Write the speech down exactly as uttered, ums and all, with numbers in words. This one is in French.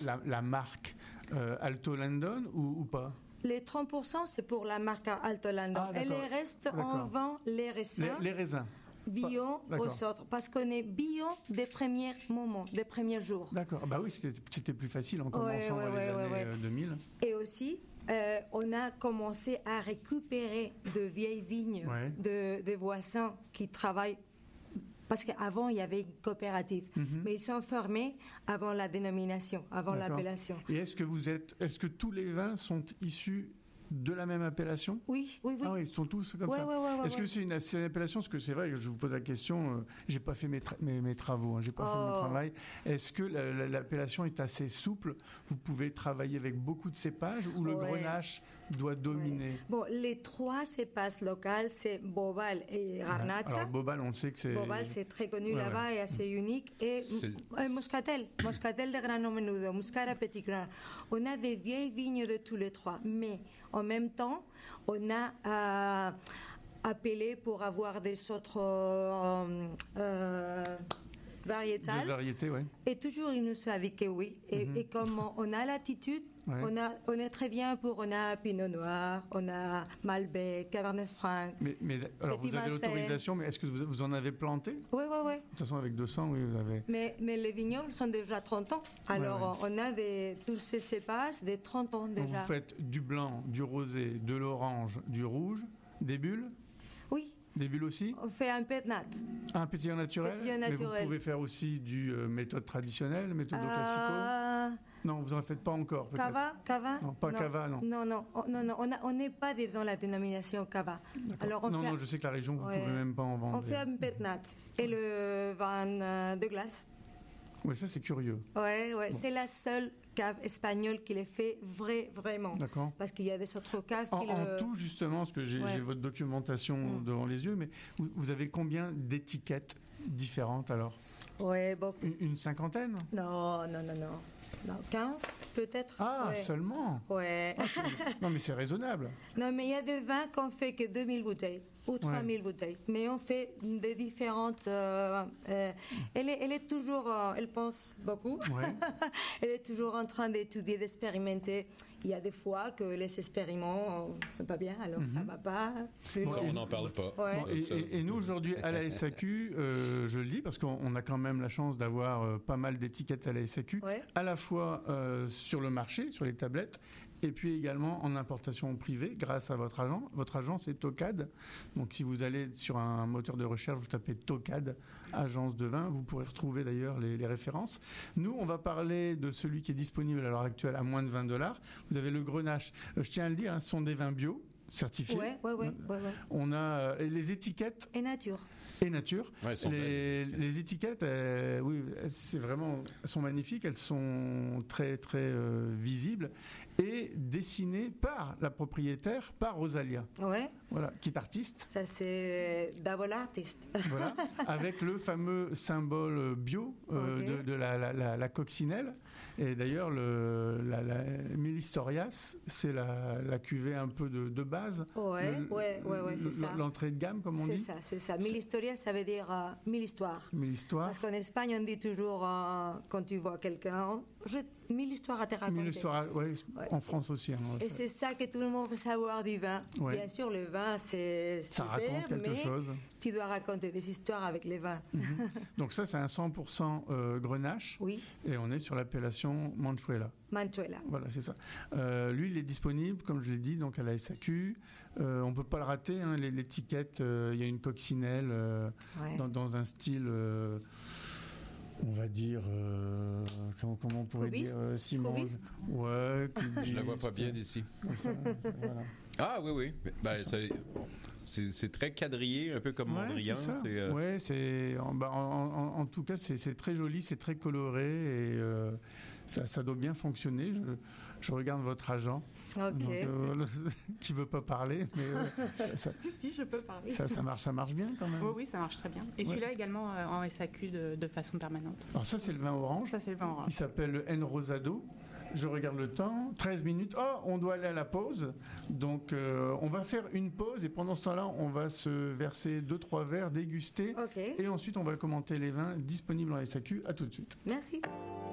la, la marque euh, Alto London ou, ou pas? Les trente pour cent, c'est pour la marque Alto London. Ah, et les restes, d'accord. on vend les raisins. Les, les raisins. Bio D'accord. aux autres, parce qu'on est bio des premiers moments, des premiers jours. D'accord. Bah oui, c'était, c'était plus facile en commençant Ouais, ouais, les ouais, années ouais, ouais. deux mille. Et aussi, euh, on a commencé à récupérer de vieilles vignes Ouais. de, de voisins qui travaillent. Parce qu'avant, il y avait une coopérative, Mhm. mais ils sont fermés avant la dénomination, avant D'accord. l'appellation. Et est-ce que vous êtes, est-ce que tous les vins sont issus de la même appellation? Oui, oui, oui. Ah oui, ils sont tous comme Ouais, ça. ouais, ouais, ouais, Est-ce que ouais. c'est une, c'est une appellation? Parce que c'est vrai que je vous pose la question. Euh, j'ai pas fait mes, tra- mes, mes travaux, hein, j'ai pas fait mon Oh. travail. Est-ce que la- la- l'appellation est assez souple? Vous pouvez travailler avec beaucoup de cépages ou le Ouais. grenache doit dominer? Bon, les trois cépages locales, c'est Bobal et Garnacha. Alors Bobal, on sait que c'est. Bobal, c'est très connu Ouais, là-bas ouais. et assez unique. Et C'est- euh, Moscatel, Moscatel de grano menudo, Muscara petit grano. On a des vieilles vignes de tous les trois, mais en même temps, on a euh, appelé pour avoir des autres euh, euh, variétales. Des variétés, oui. Et toujours, il nous a dit que oui. Et, Mhm. et comme on a l'attitude, Ouais. on, a, on est très bien pour. On a Pinot Noir, on a Malbec, Cabernet Franc. Mais, mais alors Petit vous avez Marcel. l'autorisation, mais est-ce que vous, vous en avez planté? De Oui, oui, oui. toute façon, avec deux cents, oui, vous avez. Mais, mais les vignobles sont déjà trente ans. Alors, on a des, tous ces cépages de trente ans Donc, déjà. vous faites du blanc, du rosé, de l'orange, du rouge, des bulles, Oui, des bulles aussi. on fait un pet nat. Un pétillant naturel. Pétillant Mais naturel. vous pouvez faire aussi du euh, méthode traditionnelle, méthode classico. Euh, Non, vous en faites pas encore. peut-être. cava, cava. Non, pas cava, non. Non, non, oh, non, non. On a- on n'est pas dans la dénomination cava. D'accord. Alors, on non, fait, non, je sais que la région, vous Ouais. pouvez même pas en vendre. on fait un pet nat et le vin euh, de glace. Oui, ça c'est curieux. Ouais, ouais. C'est la seule cave espagnole qui les fait vrai, vraiment. D'accord. Parce qu'il y a des autres caves En, qui en le... tout, justement, parce que j'ai Ouais. j'ai votre documentation Mm. devant les yeux, mais vous, vous avez combien d'étiquettes différentes alors? Ouais, beaucoup. Une, une cinquantaine? Non, non, non, non. Non, quinze peut-être. Ah, ouais. seulement? Ouais. Non, mais c'est raisonnable. Non, mais il y a des vins qu'on fait que deux mille bouteilles ou trois mille bouteilles. Mais on fait des différentes. euh, euh, elle, est, elle est toujours. euh, elle pense beaucoup. Ouais. Elle est toujours en train d'étudier, d'expérimenter. Il y a des fois que les expériments ne sont pas bien, alors ça ne va pas. Plus Bon, Ça, loin. on n'en parle pas. Ouais. Bon, et, Ça, et- et nous aujourd'hui à la S A Q, euh, je le dis parce qu'on on a quand même la chance d'avoir euh, pas mal d'étiquettes à la S A Q, Ouais. à la fois euh, sur le marché, sur les tablettes, et puis également en importation privée grâce à votre agent. Votre agent c'est Tocad. Donc si vous allez sur un moteur de recherche, vous tapez Tocad, agence de vin, vous pourrez retrouver d'ailleurs les, les références. Nous, on va parler de celui qui est disponible à l'heure actuelle à moins de vingt dollars. Vous avez le Grenache. Euh, je tiens à le dire, hein, ce sont des vins bio certifiés. Ouais, ouais, ouais, ouais, ouais. On a euh, et les étiquettes Et nature. et nature. Ouais, elles sont belles, les, les étiquettes. les étiquettes, euh, oui, c'est vraiment, elles sont magnifiques. Elles sont très très euh, visibles et dessinées par la propriétaire, par Rosalia, Ouais, voilà, qui est artiste. ça c'est double artiste. Voilà, avec le fameux symbole bio euh, Ok. de, de la, la, la, la coccinelle. Et d'ailleurs, le, la, la Mille Historias, c'est la, la cuvée un peu de, de base. Ouais, Le- ouais, ouais, ouais, c'est le- ça. L'entrée de gamme, comme on C'est dit. ça, c'est ça. Mille historias, ça veut dire euh, mille histoires. Mille Histoires. Parce qu'en Espagne, on dit toujours, euh, quand tu vois quelqu'un, j'ai mille histoires à te raconter. Mille Histoires, ouais, en France aussi. hein, Et ça- c'est ça que tout le monde veut savoir du vin. Ouais. Bien sûr, le vin, c'est Ça super, raconte quelque mais chose. tu dois raconter des histoires avec les vins. Mhm. Donc ça, c'est un cent pour cent euh, Grenache. Oui, Et on est sur l'appellation Manchuela. Manchuela. Voilà, c'est ça. Euh, lui, il est disponible, comme je l'ai dit, donc à la S A Q. Euh, on ne peut pas le rater. Hein, les- l'étiquette, euh, il y a une coccinelle euh, Ouais. dans, dans un style, euh, on va dire, euh, comment, comment on pourrait Cubiste dire, euh, Simon. Cubiste Ouais. Je la vois cubiste, pas bien d'ici. comme ça, voilà. Ah oui, oui. Ben, ça- c'est c'est très quadrillé, un peu comme Ouais, Mondrian. c'est ça. c'est, euh, Ouais, c'est en, bah, en- en- en tout cas c'est c'est très joli, c'est très coloré et euh, ça, ça doit bien fonctionner. Je, je regarde votre agent, Ok. donc, euh, qui veut pas parler, mais euh, ça, ça- Si, si, je peux parler. ça- ça marche, ça marche bien quand même. Oui, oui, ça marche très bien. Et Ouais. celui-là également euh, en S A Q de, de façon permanente. Alors ça c'est le vin orange. Ça, c'est le vin orange. Il s'appelle le N Rosado. Je regarde le temps, treize minutes. Oh, on doit aller à la pause. Donc, euh, on va faire une pause et pendant ce temps-là, on va se verser deux, trois verres, déguster. Ok, Et ensuite, on va commenter les vins disponibles en S A Q. À tout de suite. merci.